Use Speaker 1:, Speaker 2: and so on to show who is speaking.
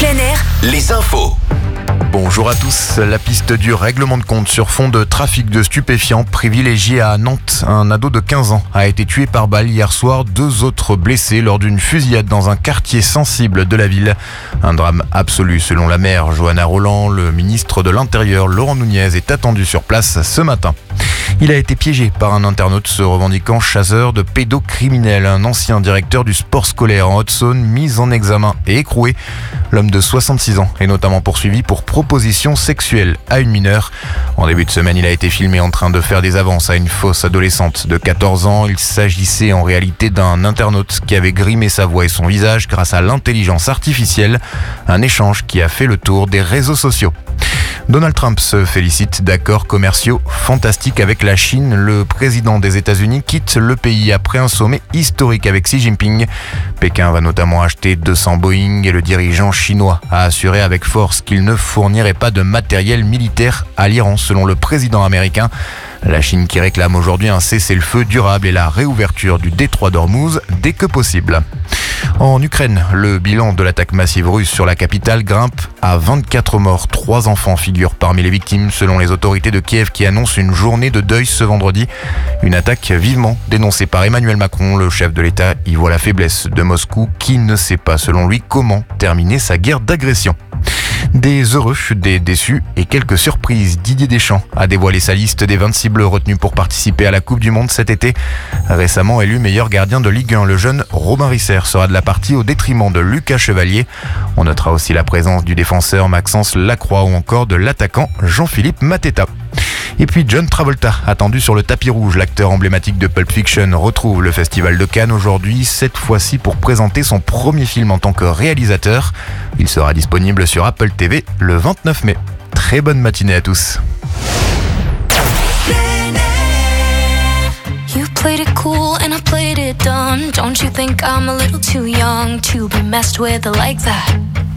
Speaker 1: Plein air,
Speaker 2: les infos.
Speaker 3: Bonjour à tous. La piste du règlement de compte sur fond de trafic de stupéfiants privilégié à Nantes. Un ado de 15 ans a été tué par balle hier soir. 2 autres blessés lors d'une fusillade dans un quartier sensible de la ville. Un drame absolu selon la maire Johanna Roland. Le ministre de l'Intérieur Laurent Nunez est attendu sur place ce matin. Il a été piégé par un internaute se revendiquant chasseur de pédocriminels. Un ancien directeur du sport scolaire en Haute-Saône mis en examen et écroué. L'homme de 66 ans est notamment poursuivi pour proposition sexuelle à une mineure. En début de semaine, il a été filmé en train de faire des avances à une fausse adolescente de 14 ans. Il s'agissait en réalité d'un internaute qui avait grimé sa voix et son visage grâce à l'intelligence artificielle. Un échange qui a fait le tour des réseaux sociaux. Donald Trump se félicite d'accords commerciaux fantastiques avec la Chine. Le président des États-Unis quitte le pays après un sommet historique avec Xi Jinping. Pékin va notamment acheter 200 Boeing et le dirigeant chinois a assuré avec force qu'il ne fournirait pas de matériel militaire à l'Iran, selon le président américain. La Chine qui réclame aujourd'hui un cessez-le-feu durable et la réouverture du détroit d'Ormuz dès que possible. En Ukraine, le bilan de l'attaque massive russe sur la capitale grimpe à 24 morts. 3 enfants figurent parmi les victimes selon les autorités de Kiev qui annoncent une journée de deuil ce vendredi. Une attaque vivement dénoncée par Emmanuel Macron. Le chef de l'État y voit la faiblesse de Moscou qui ne sait pas selon lui comment terminer sa guerre d'agression. Des heureux, des déçus et quelques surprises. Didier Deschamps a dévoilé sa liste des 26 bleus retenus pour participer à la Coupe du Monde cet été. Récemment élu meilleur gardien de Ligue 1, le jeune Robin Risser sera de la partie au détriment de Lucas Chevalier. On notera aussi la présence du défenseur Maxence Lacroix ou encore de l'attaquant Jean-Philippe Mateta. Et puis John Travolta, attendu sur le tapis rouge, l'acteur emblématique de Pulp Fiction retrouve le Festival de Cannes aujourd'hui, cette fois-ci pour présenter son premier film en tant que réalisateur. Il sera disponible sur Apple TV le 29 mai. Très bonne matinée à tous.
Speaker 4: You played it cool and I played it dumb. Don't you think I'm a little too young to be messed with like that?